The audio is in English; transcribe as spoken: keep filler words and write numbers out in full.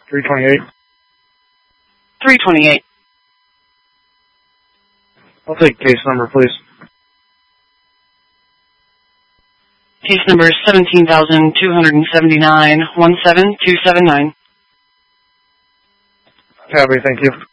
three twenty-eight. three twenty-eight. I'll take case number, please. Case number is seventeen thousand two hundred seventy-nine, one seven two seven nine. Copy, thank you.